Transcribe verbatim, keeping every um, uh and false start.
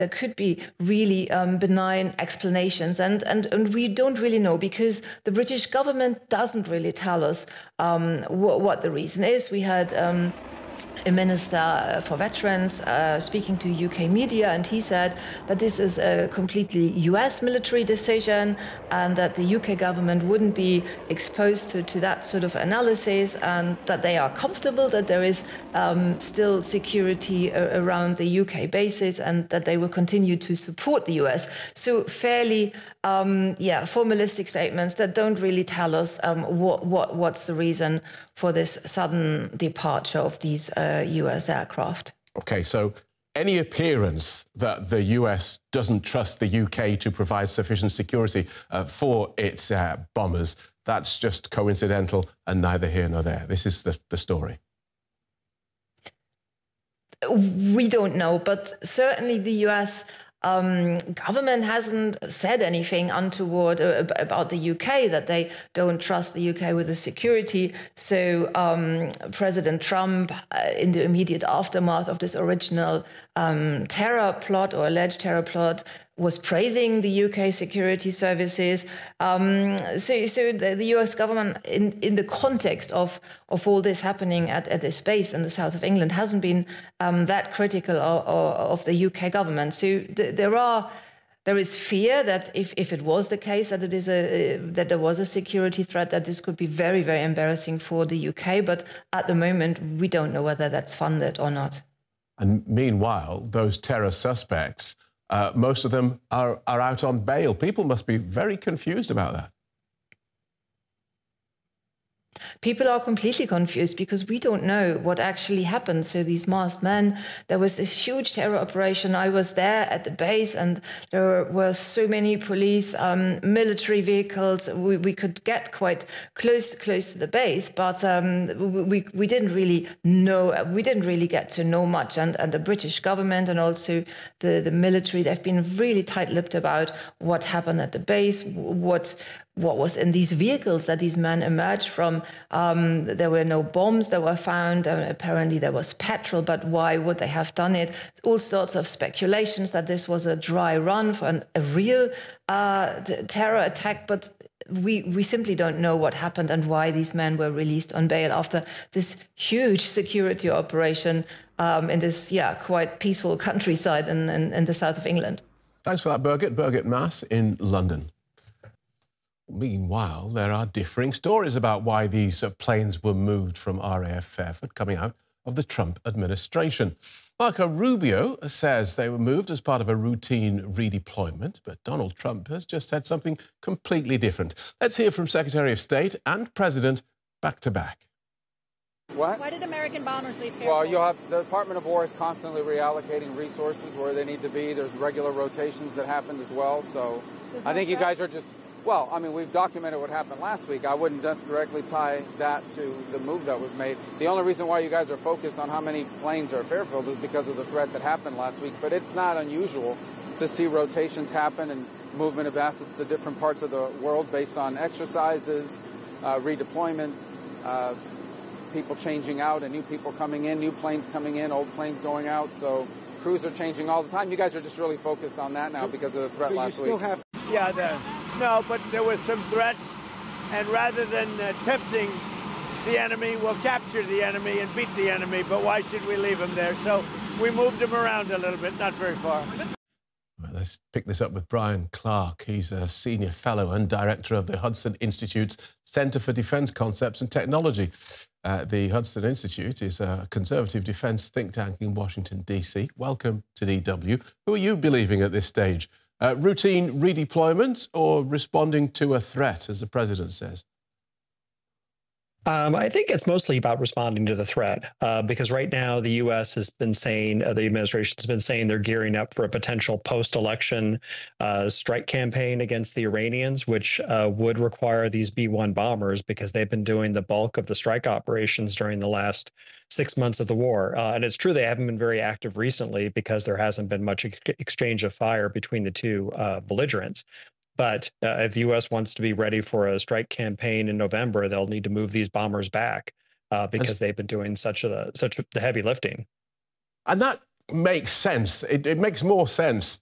there could be really um, benign explanations. And, and, and we don't really know, because the British government doesn't really tell us um, wh what the reason is. We had um, a minister for veterans uh, speaking to U K media, and he said that this is a completely U S military decision and that the U K government wouldn't be exposed to, to that sort of analysis, and that they are comfortable that there is um, still security around the U K bases and that they will continue to support the U S. So fairly, um, yeah, formalistic statements that don't really tell us um, what, what what's the reason for this sudden departure of these uh, U S aircraft. OK, so any appearance that the U S doesn't trust the U K to provide sufficient security uh, for its uh, bombers, that's just coincidental and neither here nor there. This is the, the story. We don't know, but certainly the U S Um, government hasn't said anything untoward uh, about the U K, that they don't trust the U K with the security. So um, President Trump, uh, in the immediate aftermath of this original um, terror plot or alleged terror plot, was praising the U K security services. Um, so so the, the U S government, in, in the context of, of all this happening at, at this base in the south of England, hasn't been um, that critical of, of the U K government. So th there are there is fear that if, if it was the case that it is a that there was a security threat, that this could be very, very embarrassing for the U K. But at the moment, we don't know whether that's funded or not. And meanwhile, those terror suspects, Uh, most of them are, are out on bail. People must be very confused about that. People are completely confused because we don't know what actually happened. So these masked men, there was this huge terror operation. I was there at the base, and there were so many police, um, military vehicles. We, we could get quite close, close to the base, but um, we we didn't really know. We didn't really get to know much. And, and the British government and also the the military, they've been really tight-lipped about what happened at the base, what. what was in these vehicles that these men emerged from. Um, there were no bombs that were found. Uh, apparently there was petrol, but why would they have done it? All sorts of speculations that this was a dry run for an, a real uh, terror attack, but we, we simply don't know what happened and why these men were released on bail after this huge security operation um, in this, yeah, quite peaceful countryside in, in, in the south of England. Thanks for that, Birgit. Birgit Mass in London. Meanwhile, there are differing stories about why these uh, planes were moved from R A F Fairford coming out of the Trump administration. Marco Rubio says they were moved as part of a routine redeployment, but Donald Trump has just said something completely different. Let's hear from Secretary of State and President back to back. What? Why did American bombers leave Fairfield? Well, you'll have the Department of War is constantly reallocating resources where they need to be. There's regular rotations that happened as well. So I think you guys are just, well, I mean, we've documented what happened last week. I wouldn't directly tie that to the move that was made. The only reason why you guys are focused on how many planes are at Fairfield is because of the threat that happened last week. But it's not unusual to see rotations happen and movement of assets to different parts of the world based on exercises, uh, redeployments, uh, people changing out and new people coming in, new planes coming in, old planes going out. So crews are changing all the time. You guys are just really focused on that now because of the threat so last you still week. Have, yeah, the, no, but there were some threats, and rather than uh, tempting the enemy, we'll capture the enemy and beat the enemy, but why should we leave him there? So we moved him around a little bit, not very far. Right, let's pick this up with Brian Clark. He's a senior fellow and director of the Hudson Institute's Center for Defense Concepts and Technology. Uh, the Hudson Institute is a conservative defense think tank in Washington, D C. Welcome to D W. Who are you believing at this stage? Uh, routine redeployment or responding to a threat, as the president says? Um, I think it's mostly about responding to the threat, uh, because right now the U S has been saying, uh, the administration has been saying they're gearing up for a potential post-election uh, strike campaign against the Iranians, which uh, would require these B one bombers because they've been doing the bulk of the strike operations during the last six months of the war. Uh, and it's true they haven't been very active recently because there hasn't been much ex exchange of fire between the two uh, belligerents. But uh, if the U S wants to be ready for a strike campaign in November, they'll need to move these bombers back uh, because they've been doing such a such a, the heavy lifting. And that makes sense. It, it makes more sense